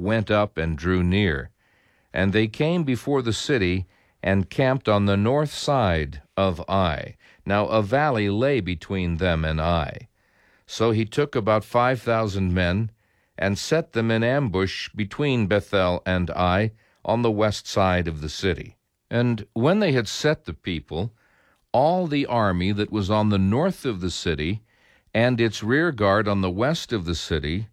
went up and drew near. And they came before the city and camped on the north side of Ai. Now a valley lay between them and Ai. So he took about 5,000 men and set them in ambush between Bethel and Ai on the west side of the city. And when they had set the people, all the army that was on the north of the city and its rear guard on the west of the city,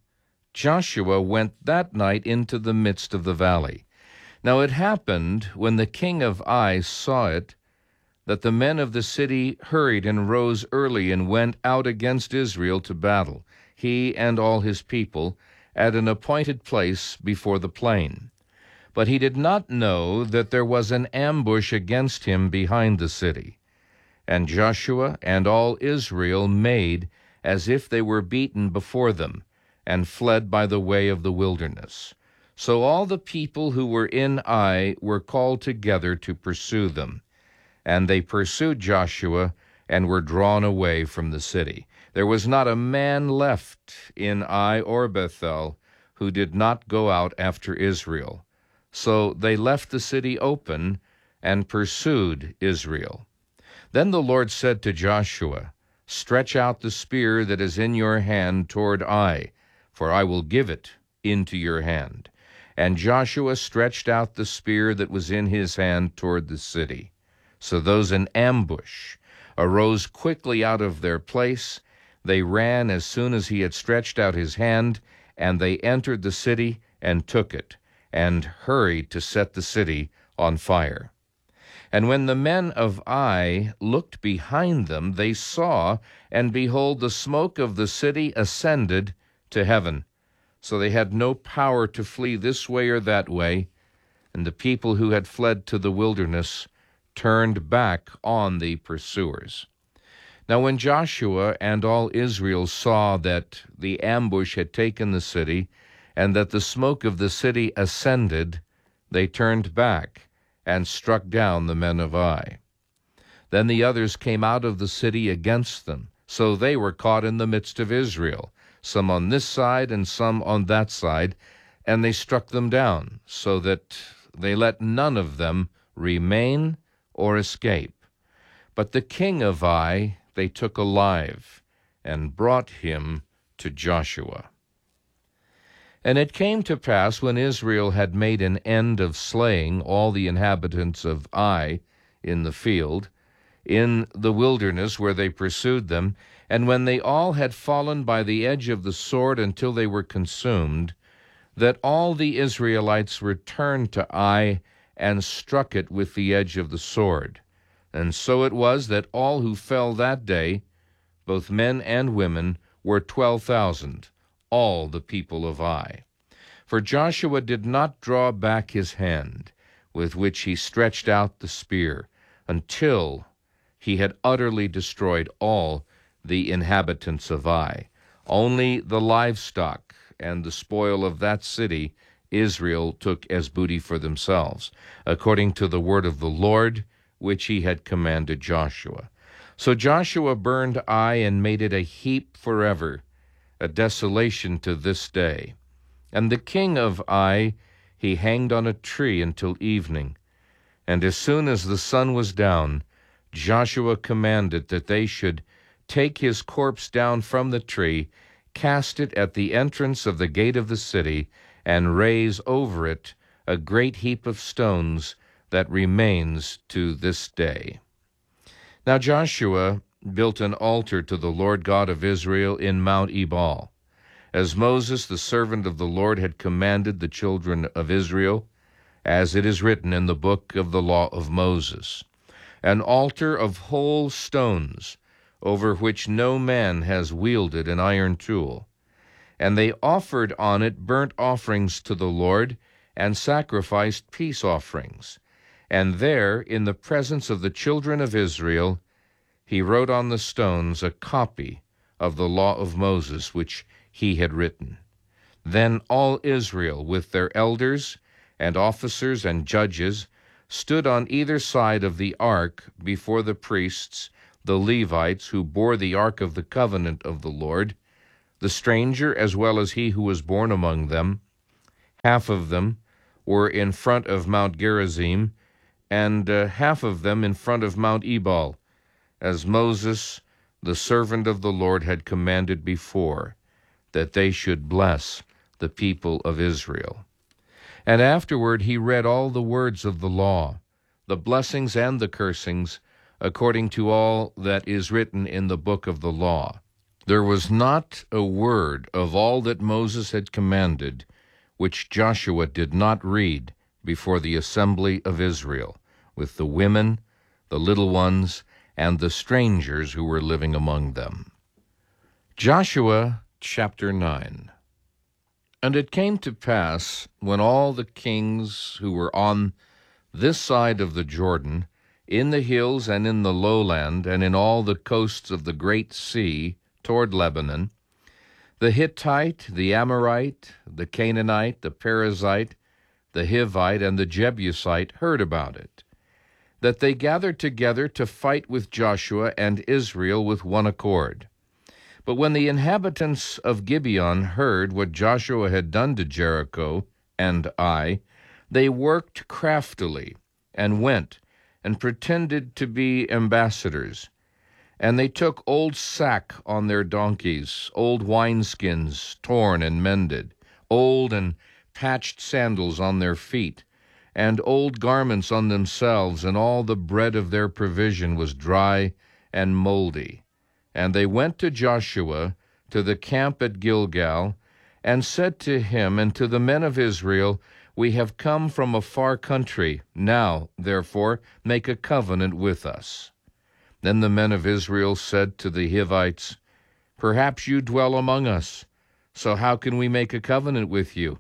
Joshua went that night into the midst of the valley. Now it happened, when the king of Ai saw it, that the men of the city hurried and rose early and went out against Israel to battle, he and all his people, at an appointed place before the plain. But he did not know that there was an ambush against him behind the city. And Joshua and all Israel made as if they were beaten before them, and fled by the way of the wilderness. So all the people who were in Ai were called together to pursue them. And they pursued Joshua and were drawn away from the city. There was not a man left in Ai or Bethel who did not go out after Israel. So they left the city open and pursued Israel. Then the Lord said to Joshua, "Stretch out the spear that is in your hand toward Ai, for I will give it into your hand." And Joshua stretched out the spear that was in his hand toward the city. So those in ambush arose quickly out of their place. They ran as soon as he had stretched out his hand, and they entered the city and took it, and hurried to set the city on fire. And when the men of Ai looked behind them, they saw, and behold, the smoke of the city ascended to heaven. So they had no power to flee this way or that way, and the people who had fled to the wilderness turned back on the pursuers. Now when Joshua and all Israel saw that the ambush had taken the city, and that the smoke of the city ascended, they turned back and struck down the men of Ai. Then the others came out of the city against them, so they were caught in the midst of Israel, some on this side and some on that side, and they struck them down, so that they let none of them remain or escape. But the king of Ai they took alive, and brought him to Joshua. And it came to pass, when Israel had made an end of slaying all the inhabitants of Ai in the field, in the wilderness where they pursued them, and when they all had fallen by the edge of the sword until they were consumed, that all the Israelites returned to Ai and struck it with the edge of the sword. And so it was that all who fell that day, both men and women, were 12,000, all the people of Ai. For Joshua did not draw back his hand, with which he stretched out the spear, until he had utterly destroyed all the inhabitants of Ai. Only the livestock and the spoil of that city Israel took as booty for themselves, according to the word of the Lord, which he had commanded Joshua. So Joshua burned Ai and made it a heap forever, a desolation to this day. And the king of Ai he hanged on a tree until evening. And as soon as the sun was down, Joshua commanded that they should take his corpse down from the tree, cast it at the entrance of the gate of the city, and raise over it a great heap of stones that remains to this day. Now Joshua built an altar to the Lord God of Israel in Mount Ebal, as Moses the servant of the Lord had commanded the children of Israel, as it is written in the book of the law of Moses, an altar of whole stones, over which no man has wielded an iron tool. And they offered on it burnt offerings to the Lord, and sacrificed peace offerings. And there, in the presence of the children of Israel, he wrote on the stones a copy of the law of Moses, which he had written. Then all Israel, with their elders and officers and judges, stood on either side of the ark before the priests, the Levites, who bore the ark of the covenant of the Lord, the stranger as well as he who was born among them, Half of them were in front of Mount Gerizim, and half of them in front of Mount Ebal, as Moses, the servant of the Lord, had commanded before, that they should bless the people of Israel. And afterward he read all the words of the law, the blessings and the cursings, according to all that is written in the book of the law. There was not a word of all that Moses had commanded which Joshua did not read before the assembly of Israel, with the women, the little ones, and the strangers who were living among them. Joshua chapter 9. And it came to pass, when all the kings who were on this side of the Jordan, in the hills and in the lowland, and in all the coasts of the great sea toward Lebanon, the Hittite, the Amorite, the Canaanite, the Perizzite, the Hivite, and the Jebusite heard about it, that they gathered together to fight with Joshua and Israel with one accord. But when the inhabitants of Gibeon heard what Joshua had done to Jericho and Ai, they worked craftily and went and pretended to be ambassadors. And they took old sack on their donkeys, old wineskins torn and mended, old and patched sandals on their feet, and old garments on themselves, and all the bread of their provision was dry and moldy. And they went to Joshua to the camp at Gilgal, and said to him and to the men of Israel, We have come from a far country. Now, therefore, make a covenant with us. Then the men of Israel said to the Hivites, Perhaps you dwell among us, so how can we make a covenant with you?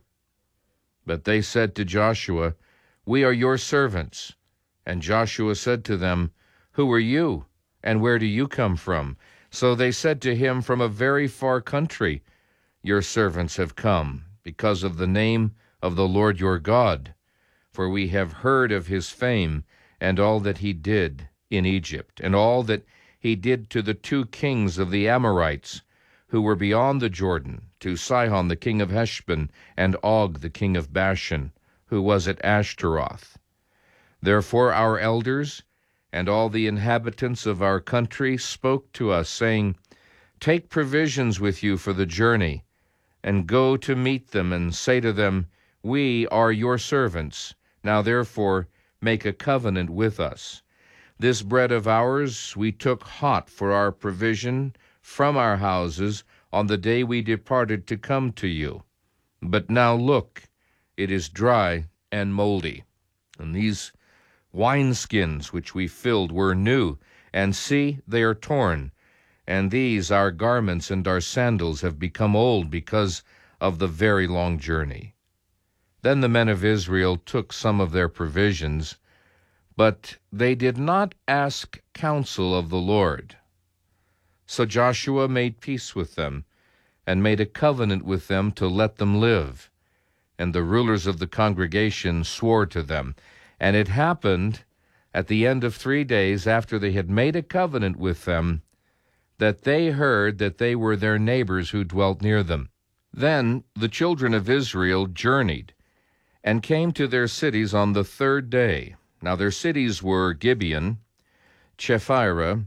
But they said to Joshua, We are your servants. And Joshua said to them, Who are you, and where do you come from? So they said to him, From a very far country your servants have come, because of the name of the Lord your God. For we have heard of his fame, and all that he did in Egypt, and all that he did to the 2 kings of the Amorites, who were beyond the Jordan, to Sihon the king of Heshbon, and Og the king of Bashan, who was at Ashtaroth. Therefore our elders and all the inhabitants of our country spoke to us, saying, Take provisions with you for the journey, and go to meet them, and say to them, We are your servants. Now therefore make a covenant with us. This bread of ours we took hot for our provision from our houses on the day we departed to come to you. But now look, it is dry and moldy. And these wineskins which we filled were new, and see, they are torn. And these, our garments and our sandals, have become old because of the very long journey. Then the men of Israel took some of their provisions, but they did not ask counsel of the Lord. So Joshua made peace with them, and made a covenant with them to let them live. And the rulers of the congregation swore to them. And it happened at the end of 3 days after they had made a covenant with them, that they heard that they were their neighbors who dwelt near them. Then the children of Israel journeyed, and came to their cities on the 3rd day. Now their cities were Gibeon, Chephirah,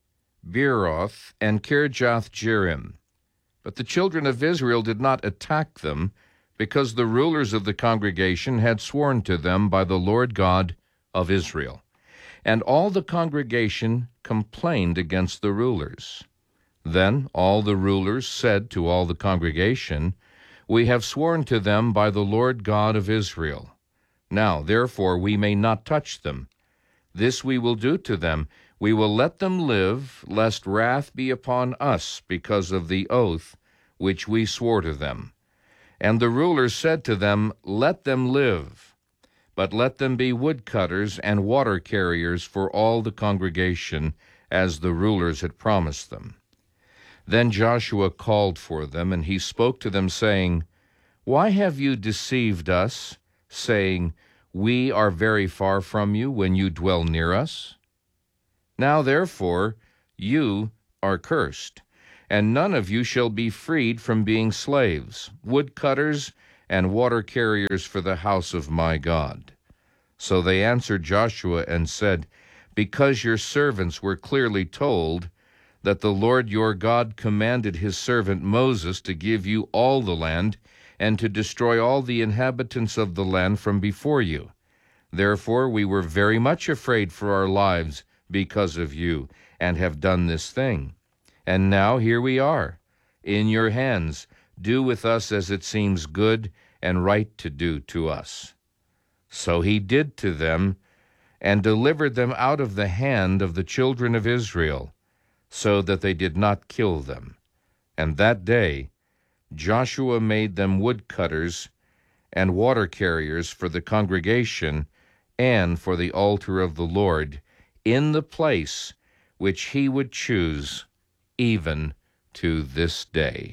Beeroth, and Kirjath-jearim. But the children of Israel did not attack them, because the rulers of the congregation had sworn to them by the Lord God of Israel. And all the congregation complained against the rulers. Then all the rulers said to all the congregation, We have sworn to them by the Lord God of Israel. Now, therefore, we may not touch them. This we will do to them. We will let them live, lest wrath be upon us because of the oath which we swore to them. And the rulers said to them, Let them live, but let them be woodcutters and water carriers for all the congregation, as the rulers had promised them. Then Joshua called for them, and he spoke to them, saying, Why have you deceived us, saying, We are very far from you when you dwell near us? Now therefore you are cursed, and none of you shall be freed from being slaves, woodcutters and water carriers for the house of my God. So they answered Joshua and said, Because your servants were clearly told that the Lord your God commanded his servant Moses to give you all the land and to destroy all the inhabitants of the land from before you. Therefore we were very much afraid for our lives because of you, and have done this thing. And now here we are, in your hands. Do with us as it seems good and right to do to us. So he did to them, and delivered them out of the hand of the children of Israel, so that they did not kill them. And that day Joshua made them woodcutters and water carriers for the congregation and for the altar of the Lord in the place which he would choose, even to this day.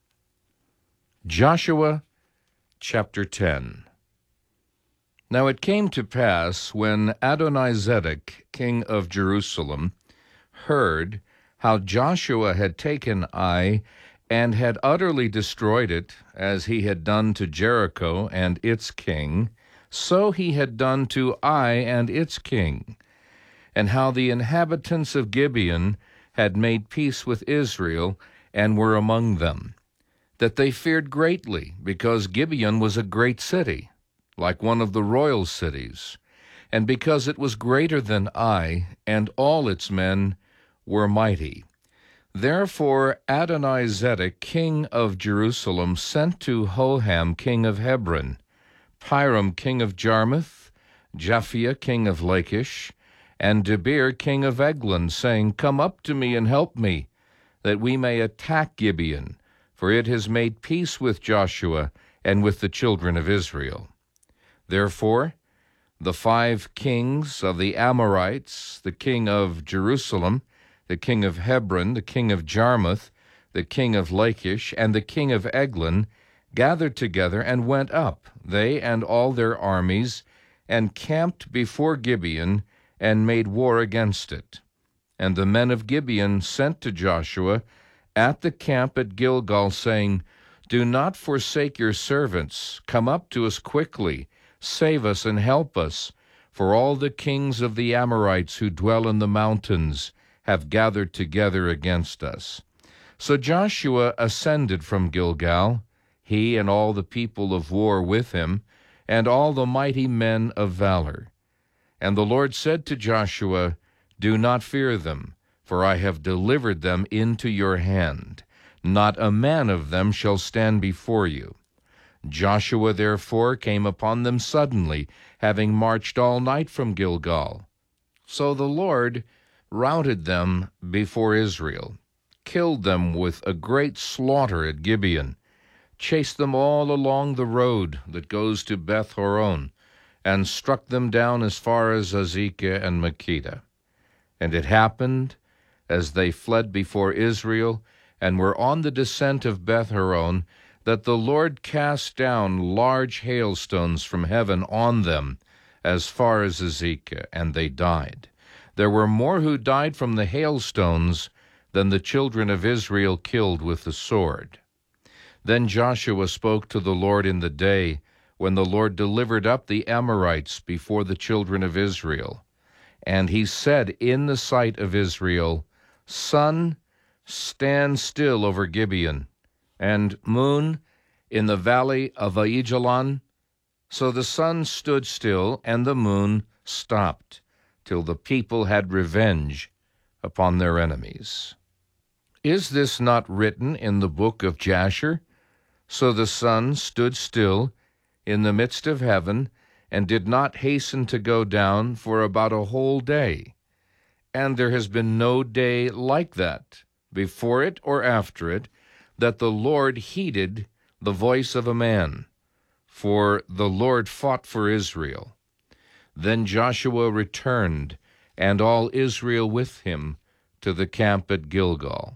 Joshua chapter 10. Now it came to pass, when Adonizedek, king of Jerusalem, heard how Joshua had taken Ai and had utterly destroyed it, as he had done to Jericho and its king, so he had done to Ai and its king, and how the inhabitants of Gibeon had made peace with Israel and were among them, that they feared greatly, because Gibeon was a great city, like one of the royal cities, and because it was greater than Ai, and all its men were mighty. Therefore Adonizedek, king of Jerusalem, sent to Hoham, king of Hebron, Piram, king of Jarmuth, Japhia, king of Lachish, and Debir, king of Eglon, saying, Come up to me and help me, that we may attack Gibeon, for it has made peace with Joshua and with the children of Israel. Therefore the 5 kings of the Amorites, the king of Jerusalem, the king of Hebron, the king of Jarmuth, the king of Lachish, and the king of Eglon, gathered together and went up, they and all their armies, and camped before Gibeon, and made war against it. And the men of Gibeon sent to Joshua at the camp at Gilgal, saying, Do not forsake your servants. Come up to us quickly. Save us and help us. For all the kings of the Amorites who dwell in the mountains have gathered together against us. So Joshua ascended from Gilgal, he and all the people of war with him, and all the mighty men of valor. And the Lord said to Joshua, Do not fear them, for I have delivered them into your hand. Not a man of them shall stand before you. Joshua therefore came upon them suddenly, having marched all night from Gilgal. So the Lord routed them before Israel, killed them with a great slaughter at Gibeon, chased them all along the road that goes to Beth-horon, and struck them down as far as Azekah and Makkedah. And it happened, as they fled before Israel, and were on the descent of Beth-horon, that the Lord cast down large hailstones from heaven on them, as far as Azekah, and they died. There were more who died from the hailstones than the children of Israel killed with the sword. Then Joshua spoke to the Lord in the day when the Lord delivered up the Amorites before the children of Israel. And he said in the sight of Israel, Sun, stand still over Gibeon, and moon in the valley of Aijalon. So the sun stood still, and the moon stopped, till the people had revenge upon their enemies. Is this not written in the book of Jasher? So the sun stood still in the midst of heaven, and did not hasten to go down for about a whole day. And there has been no day like that, before it or after it, that the Lord heeded the voice of a man. For the Lord fought for Israel. Then Joshua returned, and all Israel with him, to the camp at Gilgal.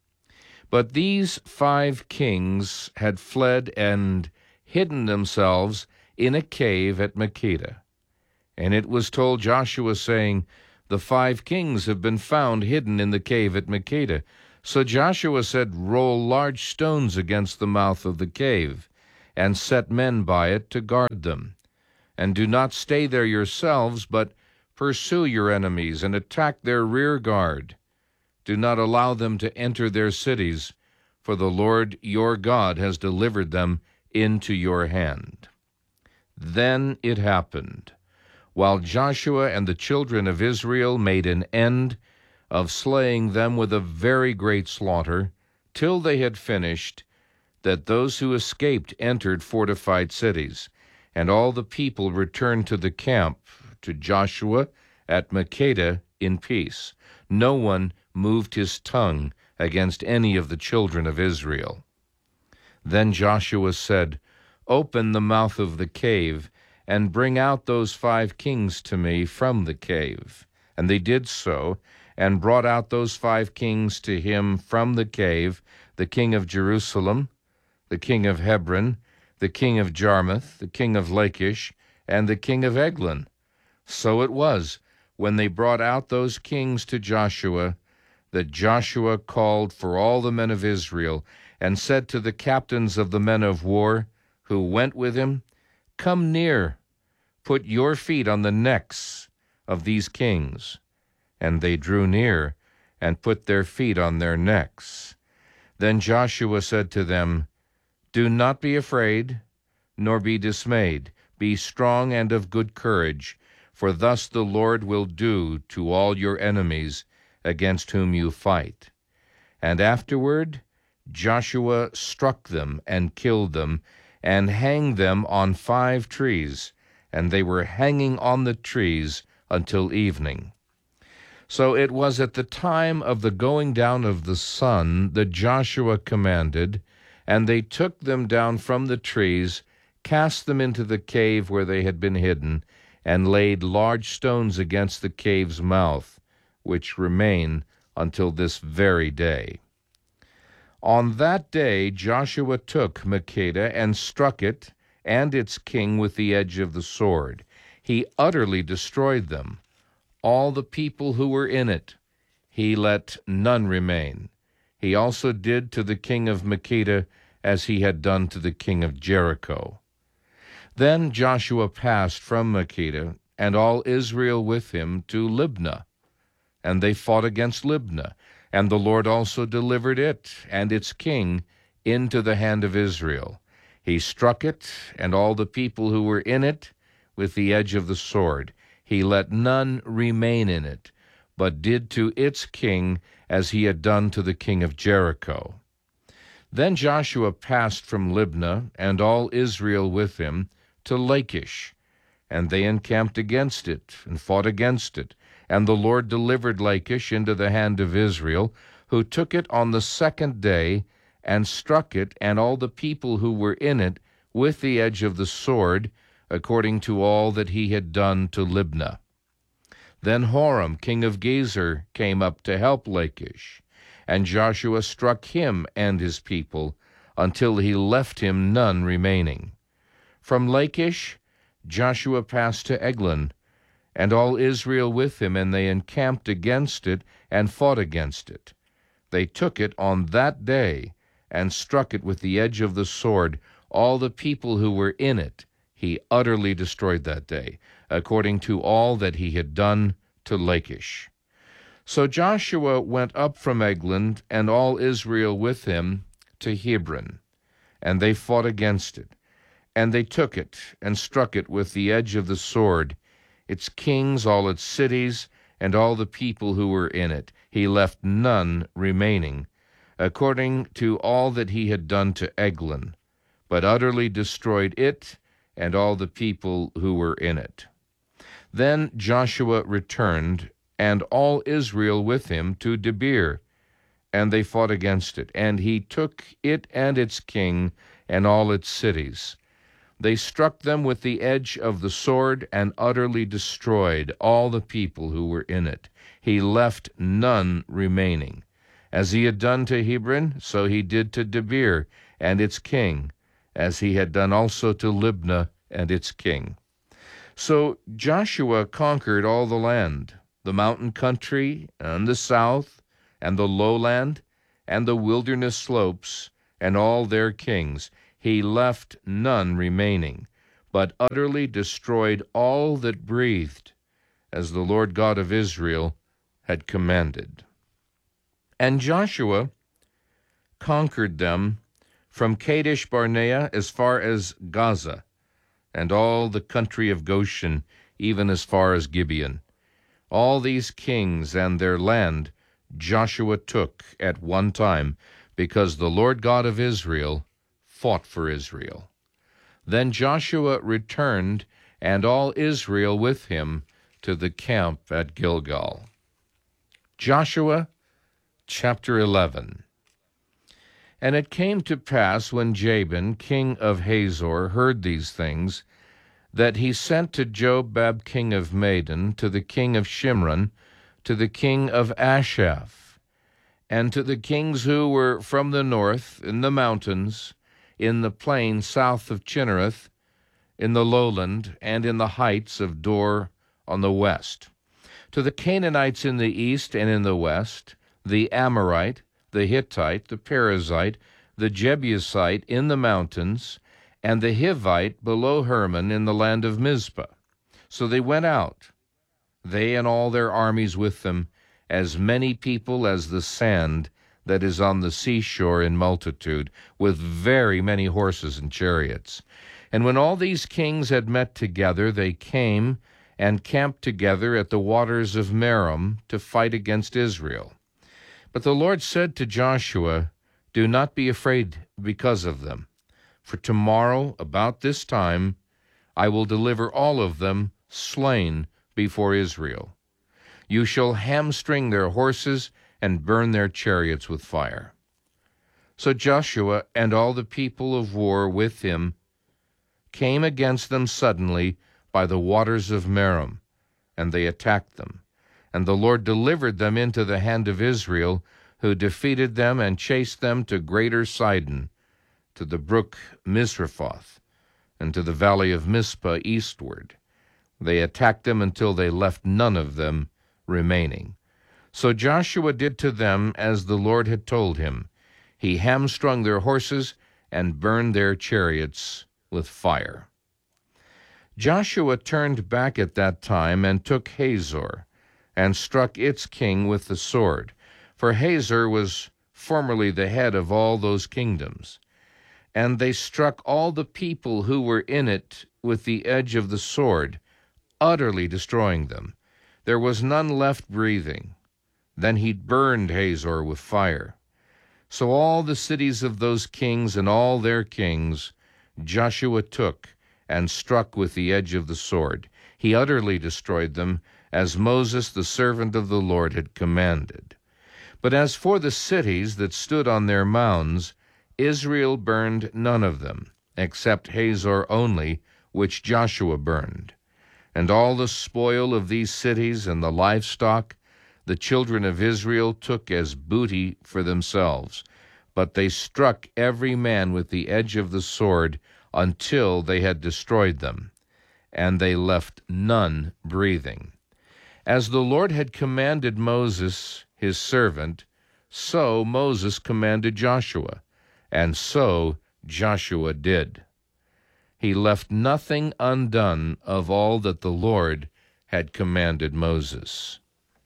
But these 5 kings had fled and hidden themselves in a cave at Makkedah. And it was told Joshua, saying, The 5 kings have been found hidden in the cave at Makkedah. So Joshua said, Roll large stones against the mouth of the cave. and set men by it to guard them. And do not stay there yourselves, but pursue your enemies and attack their rear guard. Do not allow them to enter their cities, for the Lord your God has delivered them into your hand." Then it happened, while Joshua and the children of Israel made an end of slaying them with a very great slaughter, till they had finished, that those who escaped entered fortified cities, and all the people returned to the camp to Joshua at Makkedah in peace. No one moved his tongue against any of the children of Israel. Then Joshua said, "Open the mouth of the cave, and bring out those 5 kings to me from the cave." And they did so, and brought out those 5 kings to him from the cave, the king of Jerusalem, the king of Hebron, the king of Jarmuth, the king of Lachish, and the king of Eglon. So it was, when they brought out those kings to Joshua, that Joshua called for all the men of Israel, and said to the captains of the men of war who went with him, "Come near, put your feet on the necks of these kings." And they drew near, and put their feet on their necks. Then Joshua said to them, "Do not be afraid, nor be dismayed. Be strong and of good courage, for thus the Lord will do to all your enemies against whom you fight." And afterward Joshua struck them and killed them, and hanged them on 5 trees, and they were hanging on the trees until evening. So it was at the time of the going down of the sun that Joshua commanded, and they took them down from the trees, cast them into the cave where they had been hidden, and laid large stones against the cave's mouth, which remain until this very day. On that day Joshua took Makkedah and struck it and its king with the edge of the sword. He utterly destroyed them, all the people who were in it. He let none remain. He also did to the king of Makkedah as he had done to the king of Jericho. Then Joshua passed from Makkedah, and all Israel with him, to Libnah. And they fought against Libnah, and the Lord also delivered it and its king into the hand of Israel. He struck it and all the people who were in it with the edge of the sword. He let none remain in it, but did to its king as he had done to the king of Jericho. Then Joshua passed from Libnah, and all Israel with him, to Lachish. And they encamped against it, and fought against it. And the Lord delivered Lachish into the hand of Israel, who took it on the 2nd day, and struck it and all the people who were in it with the edge of the sword, according to all that he had done to Libnah. Then Horam, king of Gezer, came up to help Lachish, and Joshua struck him and his people, until he left him none remaining. From Lachish Joshua passed to Eglon, and all Israel with him, and they encamped against it and fought against it. They took it on that day, and struck it with the edge of the sword, all the people who were in it. He utterly destroyed that day, according to all that he had done to Lachish. So Joshua went up from Eglon, and all Israel with him, to Hebron, and they fought against it. And they took it, and struck it with the edge of the sword, its kings, all its cities, and all the people who were in it. He left none remaining, according to all that he had done to Eglon, but utterly destroyed it and all the people who were in it. Then Joshua returned, and all Israel with him, to Debir, and they fought against it. And he took it and its king and all its cities. They struck them with the edge of the sword, and utterly destroyed all the people who were in it. He left none remaining. As he had done to Hebron, so he did to Debir and its king, as he had done also to Libnah and its king. So Joshua conquered all the land, the mountain country, and the south, and the lowland, and the wilderness slopes, and all their kings. he left none remaining, but utterly destroyed all that breathed, as the Lord God of Israel had commanded. And Joshua conquered them from Kadesh Barnea as far as Gaza, and all the country of Goshen, even as far as Gibeon. All these kings and their land Joshua took at one time, because the Lord God of Israel fought for Israel. Then Joshua returned, and all Israel with him, to the camp at Gilgal. Joshua chapter 11. And it came to pass, when Jabin, king of Hazor, heard these things, that he sent to Jobab, king of Madon, to the king of Shimron, to the king of Ashaph, and to the kings who were from the north, in the mountains, in the plain south of Chinnereth, in the lowland, and in the heights of Dor on the west, to the Canaanites in the east and in the west, the Amorite, the Hittite, the Perizzite, the Jebusite in the mountains, and the Hivite below Hermon in the land of Mizpah. So they went out, they and all their armies with them, as many people as the sand that is on the seashore in multitude, with very many horses and chariots. And when all these kings had met together, they came and camped together at the waters of Merom to fight against Israel. But the Lord said to Joshua, "Do not be afraid because of them, for tomorrow about this time I will deliver all of them slain before Israel. You shall hamstring their horses and burn their chariots with fire." So Joshua and all the people of war with him came against them suddenly by the waters of Merom, and they attacked them. And the Lord delivered them into the hand of Israel, who defeated them and chased them to Greater Sidon, to the brook Misrephoth, and to the valley of Mizpah eastward. They attacked them until they left none of them remaining. So Joshua did to them as the Lord had told him. He hamstrung their horses and burned their chariots with fire. Joshua turned back at that time and took Hazor, and struck its king with the sword, for Hazor was formerly the head of all those kingdoms. And they struck all the people who were in it with the edge of the sword, utterly destroying them. There was none left breathing. Then he burned Hazor with fire. So all the cities of those kings and all their kings Joshua took and struck with the edge of the sword. He utterly destroyed them, as Moses the servant of the Lord had commanded. But as for the cities that stood on their mounds, Israel burned none of them, except Hazor only, which Joshua burned. And all the spoil of these cities and the livestock the children of Israel took as booty for themselves, but they struck every man with the edge of the sword until they had destroyed them, and they left none breathing. As the Lord had commanded Moses, his servant, so Moses commanded Joshua, and so Joshua did. He left nothing undone of all that the Lord had commanded Moses.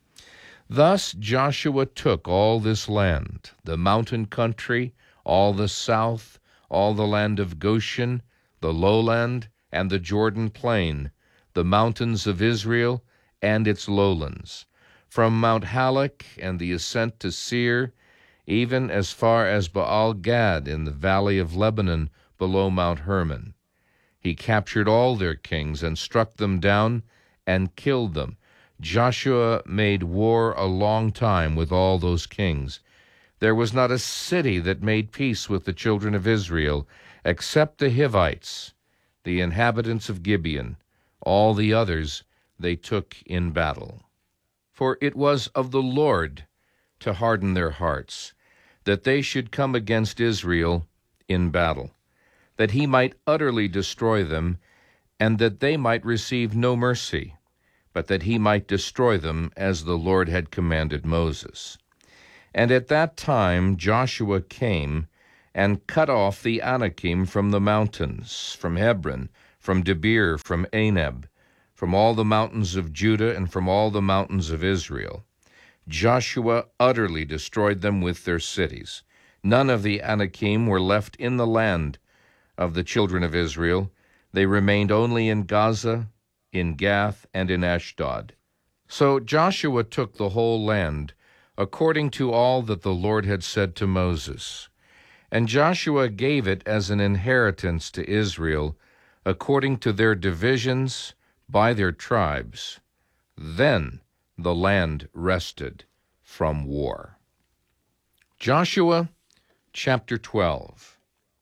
Thus Joshua took all this land, the mountain country, all the south, all the land of Goshen, the lowland, and the Jordan plain, the mountains of Israel, and its lowlands, from Mount Halak and the ascent to Seir, even as far as Baal-Gad in the valley of Lebanon below Mount Hermon. He captured all their kings and struck them down and killed them. Joshua made war a long time with all those kings. There was not a city that made peace with the children of Israel, except the Hivites, the inhabitants of Gibeon. All the others they took in battle. For it was of the Lord to harden their hearts, that they should come against Israel in battle, that he might utterly destroy them, and that they might receive no mercy, but that he might destroy them as the Lord had commanded Moses. And at that time Joshua came and cut off the Anakim from the mountains, from Hebron, from Debir, from Anab, from all the mountains of Judah, and from all the mountains of Israel. Joshua utterly destroyed them with their cities. None of the Anakim were left in the land of the children of Israel. They remained only in Gaza, in Gath, and in Ashdod. So Joshua took the whole land, according to all that the Lord had said to Moses. And Joshua gave it as an inheritance to Israel, according to their divisions by their tribes. Then the land rested from war. Joshua chapter 12.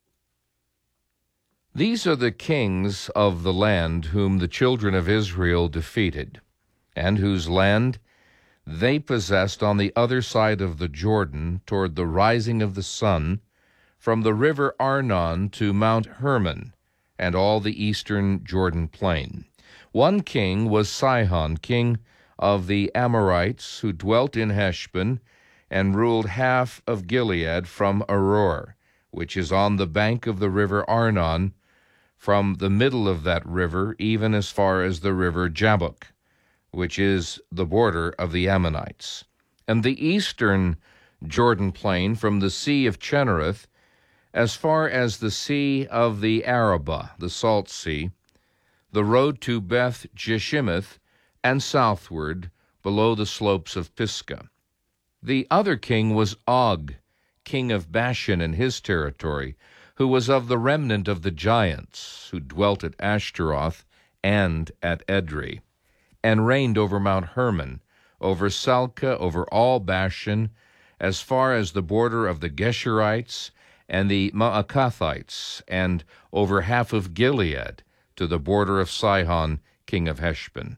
These are the kings of the land whom the children of Israel defeated, and whose land they possessed on the other side of the Jordan toward the rising of the sun, from the river Arnon to Mount Hermon, and all the eastern Jordan plain. One king was Sihon, king of the Amorites, who dwelt in Heshbon, and ruled half of Gilead from Aroer, which is on the bank of the river Arnon, from the middle of that river even as far as the river Jabbok, which is the border of the Ammonites. And the eastern Jordan plain from the sea of Chinnereth as far as the sea of the Arabah, the Salt Sea, the road to Beth Jeshimoth, and southward below the slopes of Pisgah. The other king was Og, king of Bashan and his territory, who was of the remnant of the giants, who dwelt at Ashtaroth and at Edrei, and reigned over Mount Hermon, over Salcah, over all Bashan, as far as the border of the Geshurites and the Maacathites, and over half of Gilead, to the border of Sihon, king of Heshbon.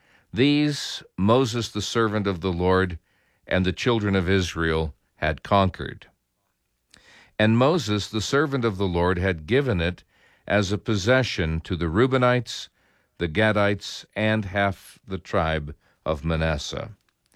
These Moses the servant of the Lord and the children of Israel had conquered. And Moses the servant of the Lord had given it as a possession to the Reubenites, the Gadites, and half the tribe of Manasseh.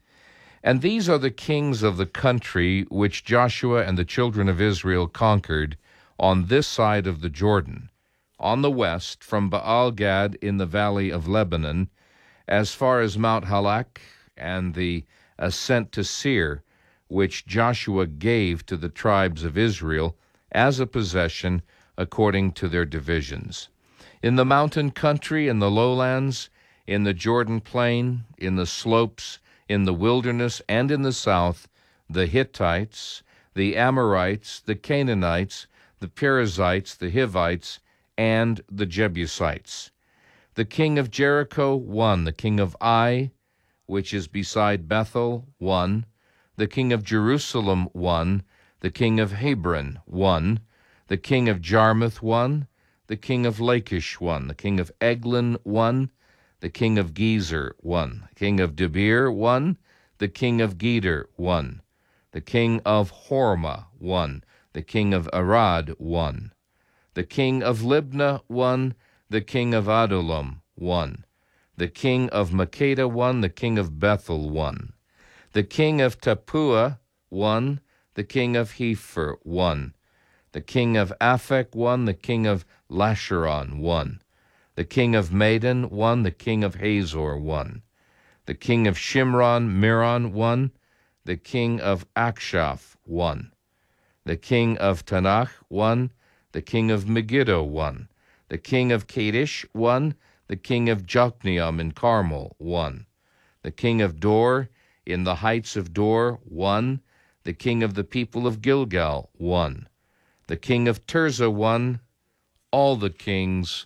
And these are the kings of the country which Joshua and the children of Israel conquered on this side of the Jordan, on the west from Baal-Gad in the valley of Lebanon, as far as Mount Halak and the ascent to Seir, which Joshua gave to the tribes of Israel as a possession according to their divisions. In the mountain country, in the lowlands, in the Jordan plain, in the slopes, in the wilderness, and in the south, the Hittites, the Amorites, the Canaanites, the Perizzites, the Hivites, and the Jebusites. The king of Jericho won, the king of Ai, which is beside Bethel, won, the king of Jerusalem won, the king of Hebron won, the king of Jarmuth won, the king of Lachish won, the king of Eglon won, the king of Gezer won, the king of Debir won, the king of Geder won, the king of Hormah won, the king of Arad won, the king of Libnah won, the king of Adullam won, the king of Makkedah won, the king of Bethel won, the king of Tappuah won, the king of Hepher won, the king of Aphek won, the king of Lasharon won, the king of Madon won, the king of Hazor won, the king of Shimron Miron won, the king of Akshaph won, the king of Tanakh won, the king of Megiddo won, the king of Kadesh won, the king of Jokneam in Carmel won, the king of Dor in the heights of Dor won, the king of the people of Gilgal won, the king of Tirzah won, all the kings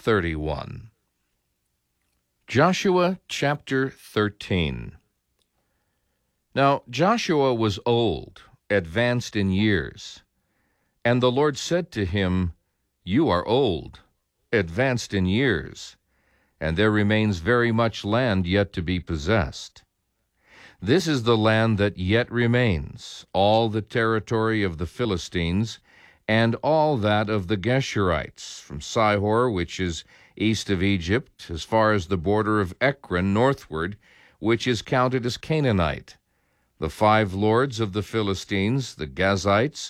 31. Joshua chapter 13. Now Joshua was old, advanced in years, and the Lord said to him, You are old, advanced in years, and there remains very much land yet to be possessed. This is the land that yet remains, all the territory of the Philistines, and all that of the Geshurites, from Sihor, which is east of Egypt, as far as the border of Ekron northward, which is counted as Canaanite. The 5 lords of the Philistines, the Gazites,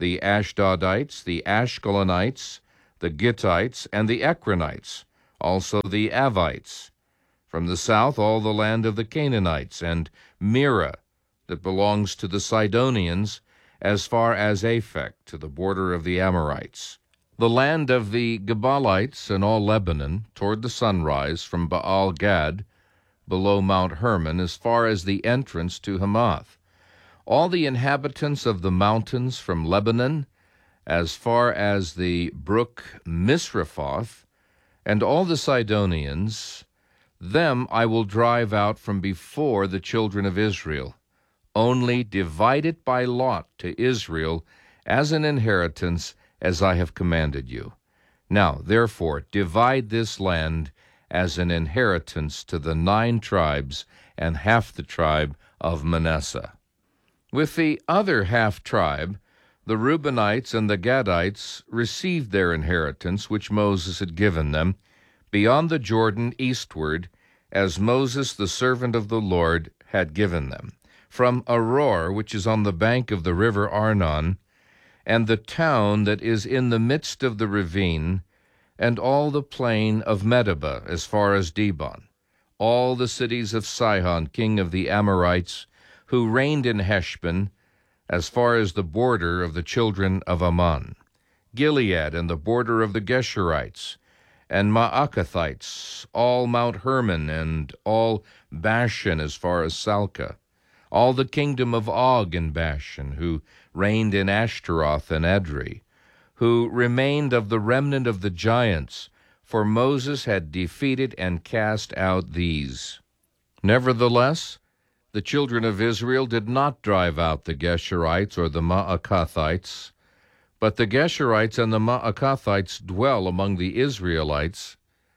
the Ashdodites, the Ashkelonites, the Gittites, and the Ekronites, also the Avites. From the south, all the land of the Canaanites, and Mira, that belongs to the Sidonians, as far as Aphek, to the border of the Amorites. The land of the Gebalites and all Lebanon, toward the sunrise, from Baal Gad, below Mount Hermon, as far as the entrance to Hamath. All the inhabitants of the mountains from Lebanon, as far as the brook Misrephoth, and all the Sidonians, them I will drive out from before the children of Israel. Only divide it by lot to Israel as an inheritance, as I have commanded you. Now, therefore, divide this land as an inheritance to the 9 tribes and half the tribe of Manasseh. With the other half-tribe, the Reubenites and the Gadites received their inheritance, which Moses had given them, beyond the Jordan eastward, as Moses, the servant of the Lord, had given them, from Aroer, which is on the bank of the river Arnon, and the town that is in the midst of the ravine, and all the plain of Medeba, as far as Dibon, all the cities of Sihon, king of the Amorites, who reigned in Heshbon, as far as the border of the children of Ammon, Gilead and the border of the Geshurites, and Maacathites, all Mount Hermon, and all Bashan as far as Salcah, all the kingdom of Og in Bashan, who reigned in Ashtaroth and Edrei, who remained of the remnant of the giants, for Moses had defeated and cast out these. Nevertheless, the children of Israel did not drive out the Geshurites or the Maacathites, but the Geshurites and the Maacathites dwell among the Israelites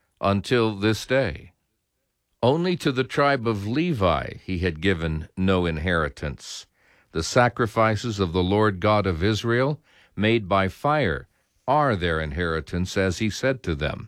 until this day. Only to the tribe of Levi he had given no inheritance. The sacrifices of the Lord God of Israel, made by fire, are their inheritance, as he said to them.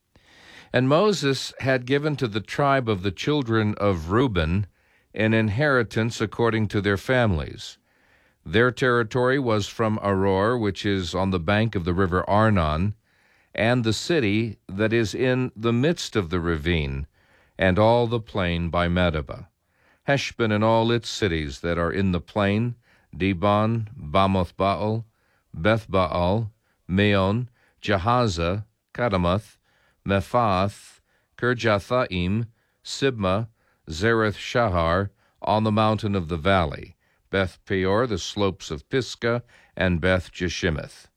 And Moses had given to the tribe of the children of Reuben an inheritance according to their families. Their territory was from Aroer, which is on the bank of the river Arnon, and the city that is in the midst of the ravine, and all the plain by Medeba, Heshbon and all its cities that are in the plain, Dibon, Bamoth Baal, Beth Baal, Meon, Jahaza, Kedemoth, Mephath, Kirjathaim, Sibma, Zereth Shahar, on the mountain of the valley, Beth Peor, the slopes of Pisgah, and Beth Jeshimoth.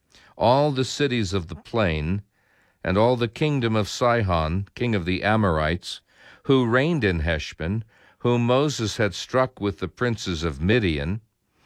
All the cities of the plain, and all the kingdom of Sihon, king of the Amorites, who reigned in Heshbon, whom Moses had struck with the princes of Midian,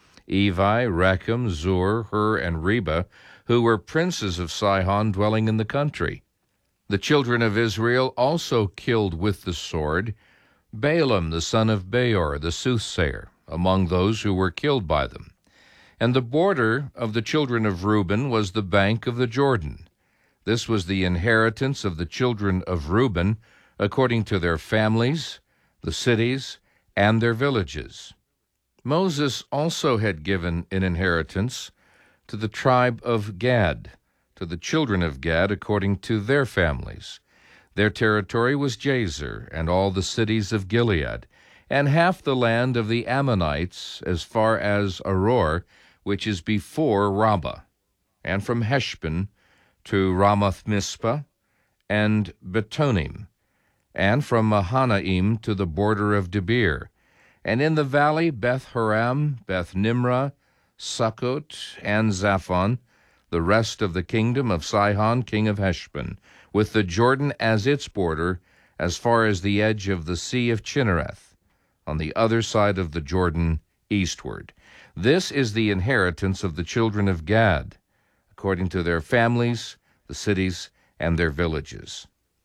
Evi, Rechem, Zur, Hur, and Reba, who were princes of Sihon dwelling in the country. The children of Israel also killed with the sword Balaam the son of Beor, the soothsayer, among those who were killed by them. And the border of the children of Reuben was the bank of the Jordan. This was the inheritance of the children of Reuben, according to their families, the cities, and their villages. Moses also had given an inheritance to the tribe of Gad, to the children of Gad according to their families. Their territory was Jazer, and all the cities of Gilead, and half the land of the Ammonites as far as Aroer, which is before Rabbah, and from Heshbon to Ramoth Mizpah, and Betonim, and from Mahanaim to the border of Debir, and in the valley Beth Haram, Beth Nimrah, Sukkot, and Zaphon, the rest of the kingdom of Sihon, king of Heshbon, with the Jordan as its border, as far as the edge of the sea of Chinnereth, on the other side of the Jordan eastward. This is the inheritance of the children of Gad, according to their families, the cities, and their villages.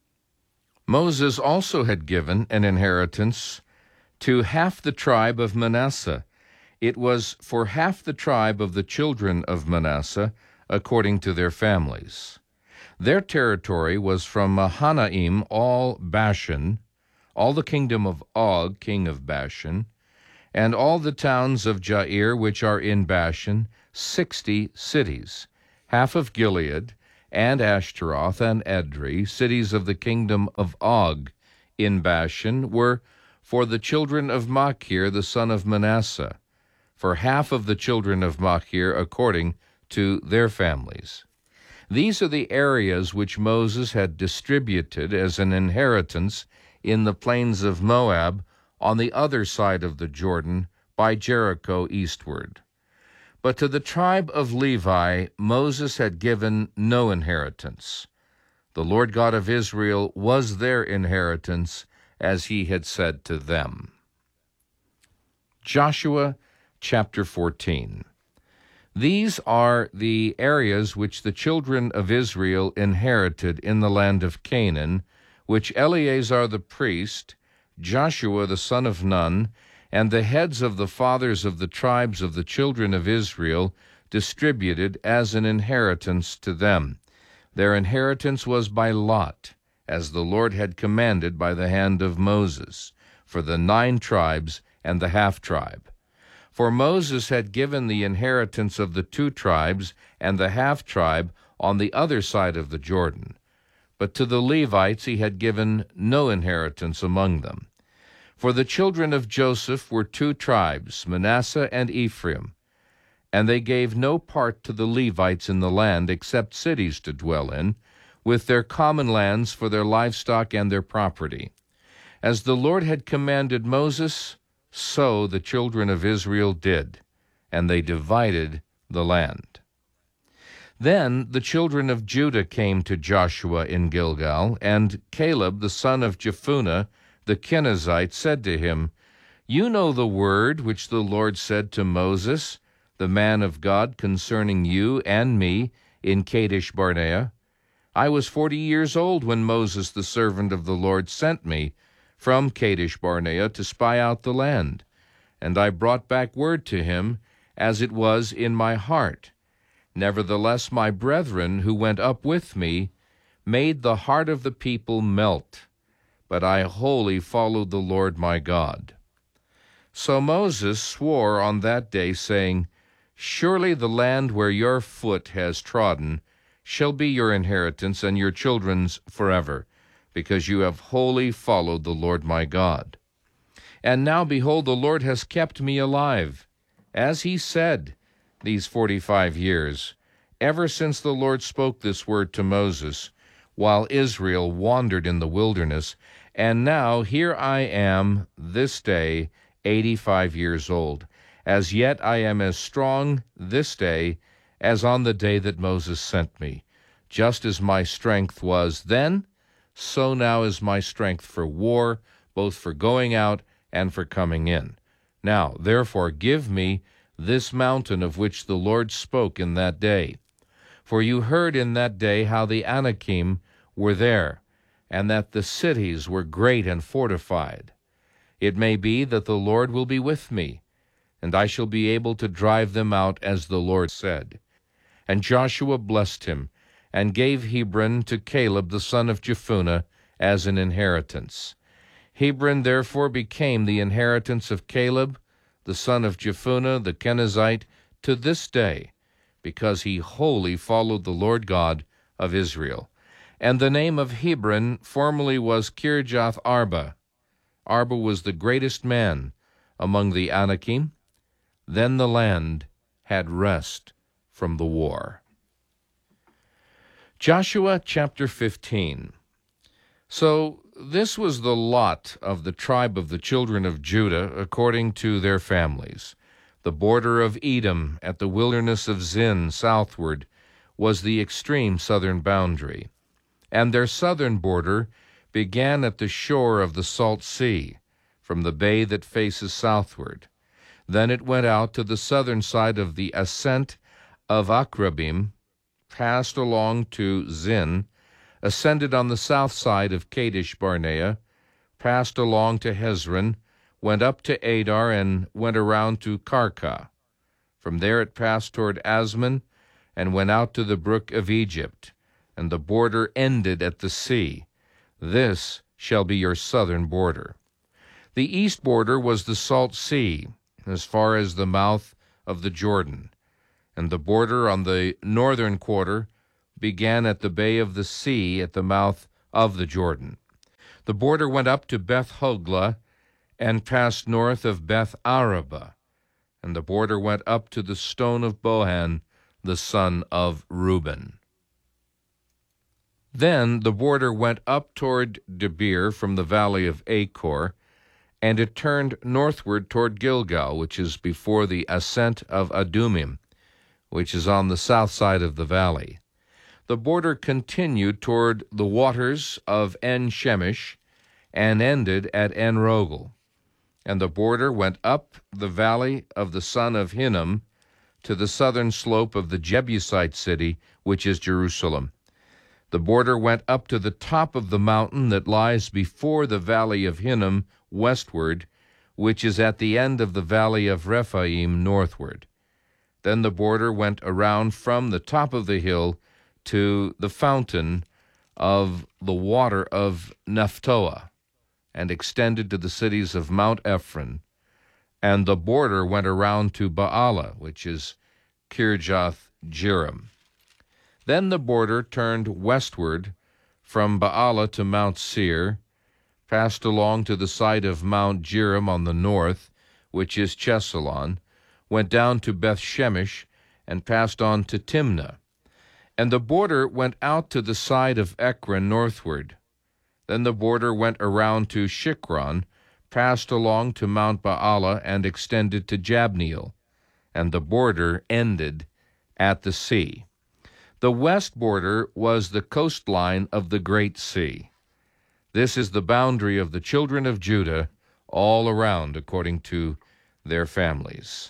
Moses also had given an inheritance to half the tribe of Manasseh. It was for half the tribe of the children of Manasseh, according to their families. Their territory was from Mahanaim, all Bashan, all the kingdom of Og, king of Bashan, and all the towns of Jair which are in Bashan, 60 cities, half of Gilead, and Ashtaroth and Edrei, cities of the kingdom of Og in Bashan, were for the children of Machir the son of Manasseh, for half of the children of Machir according to their families. These are the areas which Moses had distributed as an inheritance in the plains of Moab on the other side of the Jordan by Jericho eastward. But to the tribe of Levi Moses had given no inheritance. The Lord God of Israel was their inheritance, as he had said to them. Joshua chapter 14. These are the areas which the children of Israel inherited in the land of Canaan, which Eleazar the priest, Joshua the son of Nun, and the heads of the fathers of the tribes of the children of Israel distributed as an inheritance to them. Their inheritance was by lot, as the Lord had commanded by the hand of Moses, for the 9 tribes and the half-tribe. For Moses had given the inheritance of the 2 tribes and the half-tribe on the other side of the Jordan. But to the Levites he had given no inheritance among them. For the children of Joseph were 2 tribes, Manasseh and Ephraim, and they gave no part to the Levites in the land except cities to dwell in, with their common lands for their livestock and their property. As the Lord had commanded Moses, so the children of Israel did, and they divided the land. Then the children of Judah came to Joshua in Gilgal, and Caleb the son of Jephunneh the Kenizzite said to him, You know the word which the Lord said to Moses, the man of God, concerning you and me in Kadesh Barnea. I was 40 years old when Moses the servant of the Lord sent me from Kadesh Barnea to spy out the land, and I brought back word to him as it was in my heart. Nevertheless my brethren who went up with me made the heart of the people melt, but I wholly followed the Lord my God. So Moses swore on that day, saying, Surely the land where your foot has trodden shall be your inheritance and your children's forever, because you have wholly followed the Lord my God. And now, behold, the Lord has kept me alive, as he said, these 45 years, ever since the Lord spoke this word to Moses, while Israel wandered in the wilderness. And now here I am this day, 85 years old. As yet I am as strong this day as on the day that Moses sent me. Just as my strength was then, so now is my strength for war, both for going out and for coming in. Now, therefore, give me this mountain of which the Lord spoke in that day. For you heard in that day how the Anakim were there, and that the cities were great and fortified. It may be that the Lord will be with me, and I shall be able to drive them out as the Lord said. And Joshua blessed him, and gave Hebron to Caleb the son of Jephunneh as an inheritance. Hebron therefore became the inheritance of Caleb the son of Jephunneh the Kenizzite to this day, because he wholly followed the Lord God of Israel. And the name of Hebron formerly was Kirjath Arba. Arba was the greatest man among the Anakim. Then the land had rest from the war. Joshua chapter 15. So this was the lot of the tribe of the children of Judah according to their families. The border of Edom at the wilderness of Zin southward was the extreme southern boundary, and their southern border began at the shore of the Salt Sea, from the bay that faces southward. Then it went out to the southern side of the ascent of Akrabim, passed along to Zin, ascended on the south side of Kadesh Barnea, passed along to Hezron, went up to Adar, and went around to Karka. From there it passed toward Asmon, and went out to the brook of Egypt, and the border ended at the sea. This shall be your southern border. The east border was the Salt Sea, as far as the mouth of the Jordan, and the border on the northern quarter began at the bay of the sea at the mouth of the Jordan. The border went up to Beth Hoglah and passed north of Beth Araba, and the border went up to the stone of Bohan, the son of Reuben. Then the border went up toward Debir from the valley of Achor, and it turned northward toward Gilgal, which is before the ascent of Adumim, which is on the south side of the valley. The border continued toward the waters of En-Shemesh and ended at En-Rogel. And the border went up the valley of the son of Hinnom to the southern slope of the Jebusite city, which is Jerusalem. The border went up to the top of the mountain that lies before the valley of Hinnom westward, which is at the end of the valley of Rephaim northward. Then the border went around from the top of the hill to the fountain of the water of Nephtoah, and extended to the cities of Mount Ephron. And the border went around to Baalah, which is Kirjath Jearim. Then the border turned westward from Baalah to Mount Seir, passed along to the side of Mount Jearim on the north, which is Chesalon, went down to Beth Shemesh, and passed on to Timnah. And the border went out to the side of Ekron northward. Then the border went around to Shikron, passed along to Mount Baalah, and extended to Jabneel, and the border ended at the sea. The west border was the coastline of the Great Sea. This is the boundary of the children of Judah all around according to their families.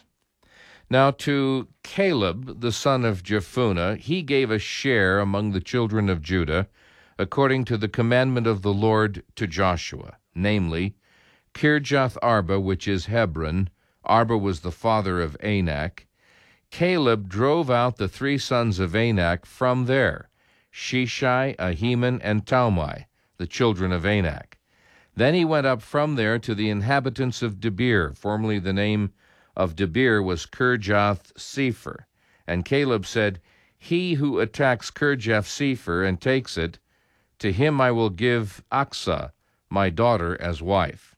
Now to Caleb, the son of Jephunneh, he gave a share among the children of Judah, according to the commandment of the Lord to Joshua, namely, Kirjath Arba, which is Hebron. Arba was the father of Anak. Caleb drove out the three sons of Anak from there, Sheshai, Ahiman, and Talmai, the children of Anak. Then he went up from there to the inhabitants of Debir. Formerly the name of Debir was Kirjath Sepher. And Caleb said, He who attacks Kirjath Sepher and takes it, to him I will give Aksah, my daughter, as wife.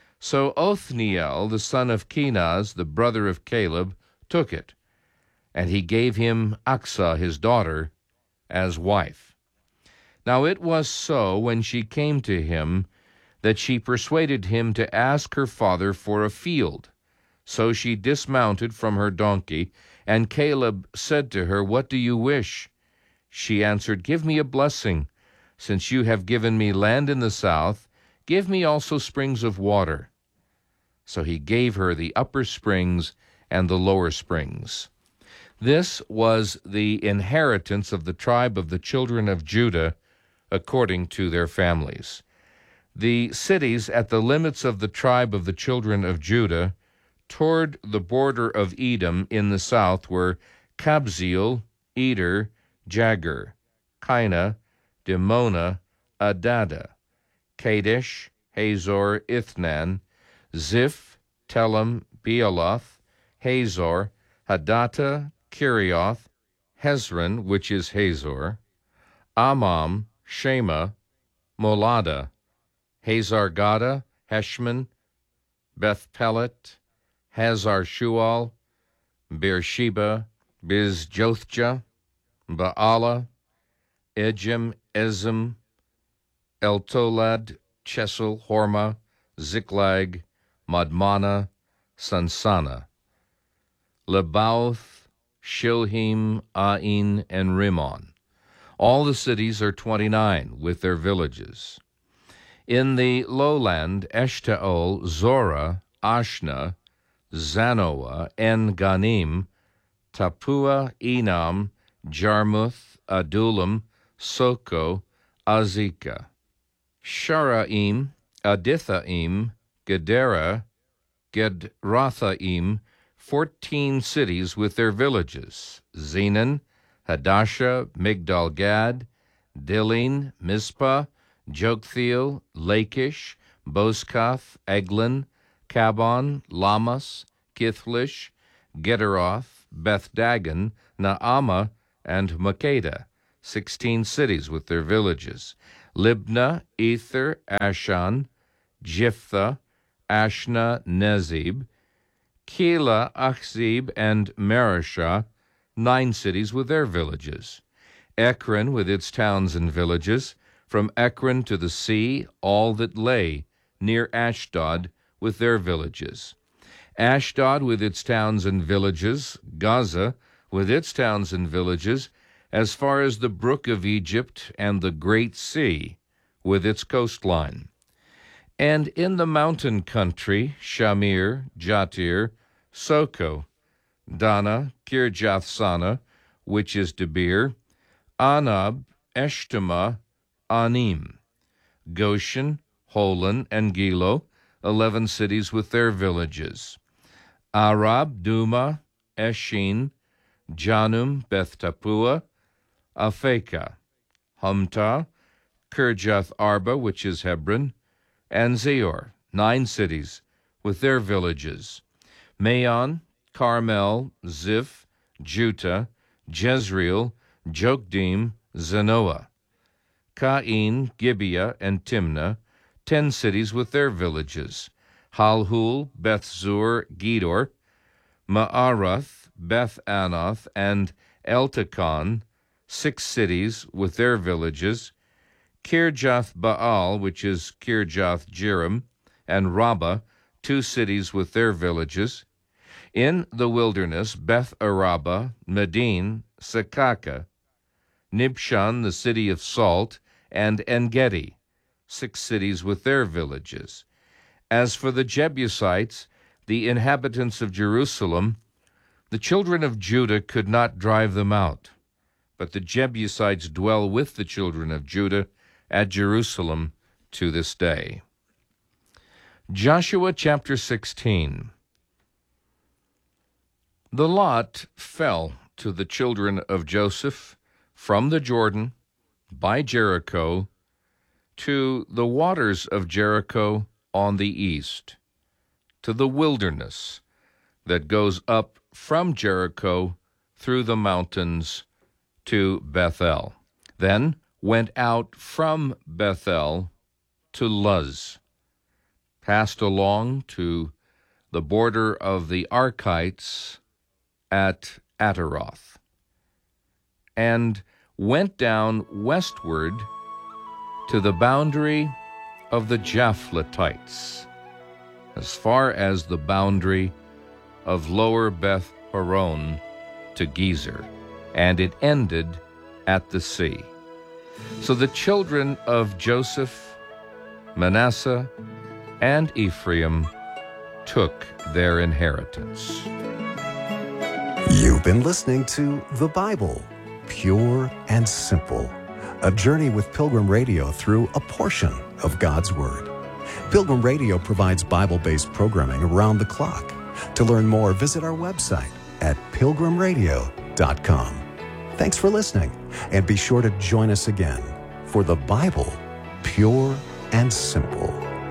So Othniel, the son of Kenaz, the brother of Caleb, took it, and he gave him Aksah, his daughter, as wife. Now it was so, when she came to him, that she persuaded him to ask her father for a field. So she dismounted from her donkey, and Caleb said to her, What do you wish? She answered, Give me a blessing. Since you have given me land in the south, give me also springs of water. So he gave her the upper springs and the lower springs. This was the inheritance of the tribe of the children of Judah, according to their families. The cities at the limits of the tribe of the children of Judah, toward the border of Edom in the south, were Kabzeel, Eder, Jagur, Kainah, Dimona, Adada, Kadesh, Hazor, Ithnan, Ziph, Telem, Bealoth, Hazor, Hadattah, Kirioth, Hezron, which is Hazor, Amam, Shema, Molada, Hazar-Gada, Heshman, Beth-Pelet, Hazar-Shual, Beersheba, Bizjothjah, Baalah, Ejim, Ezim, Eltolad, Chesel, Hormah, Ziklag, Madmana, Sansana, Lebauth, Shilhim, Ain, and Rimmon. All the cities are 29, with their villages. In the lowland, Eshtaol, Zorah, Ashna, Zanoah, En-Ganim, Tapua, Enam, Jarmuth, Adullam, Soko, Azekah, Sharaim, Adithaim, Gedera, Gedrathaim, 14 cities with their villages, Zenan, Hadasha, Migdal-Gad, Dilin, Mizpah, Joktheel, Lachish, Bozkath, Eglon, Kabon, Lamas, Kithlish, Gederoth, Beth-Dagon, Naamah, and Makkedah, 16 cities with their villages. Libnah, Ether, Ashan, Jephthah, Ashna, Nezib, Keilah, Achzib, and Mareshah, 9 cities with their villages. Ekron with its towns and villages, from Ekron to the sea, all that lay near Ashdod with their villages. Ashdod with its towns and villages, Gaza with its towns and villages, as far as the brook of Egypt and the great sea with its coastline. And in the mountain country, Shamir, Jatir, Soko, Dana, Kirjath-Sana, which is Debir, Anab, Eshtemoa, Anim, Goshen, Holon, and Gilo, 11 cities with their villages. Arab, Duma, Eshin, Janum, Beth-Tappuah, Aphekah, Humtah, Kirjath Arba, which is Hebron, and Zior, 9 cities with their villages. Maon, Carmel, Ziph, Juttah, Jezreel, Jokdeam, Zanoah, Cain, Gibeah, and Timnah, 10 cities with their villages. Halhul, Beth-zur, Gedor, Ma'arath, Beth-Anoth, and Eltekon, 6 cities with their villages. Kirjath-Baal, which is Kirjath-Jearim, and Rabbah, 2 cities with their villages. In the wilderness, Beth-Araba, Medin, Sekaka, Nibshan, the city of salt, and En-Gedi, 6 cities with their villages. As for the Jebusites, the inhabitants of Jerusalem, the children of Judah could not drive them out, but the Jebusites dwell with the children of Judah at Jerusalem to this day. Joshua chapter 16. The lot fell to the children of Joseph from the Jordan by Jericho to the waters of Jericho on the east, to the wilderness that goes up from Jericho through the mountains to Bethel. Then went out from Bethel to Luz, passed along to the border of the Archites at Ataroth, and went down westward to the boundary of the Japhletites, as far as the boundary of lower Beth Horon to Gezer, and it ended at the sea. So the children of Joseph, Manasseh, and Ephraim took their inheritance. You've been listening to The Bible, Pure and Simple, a journey with Pilgrim Radio through a portion of God's Word. Pilgrim Radio provides Bible-based programming around the clock. To learn more, visit our website at pilgrimradio.com. Thanks for listening, and be sure to join us again for The Bible, Pure and Simple.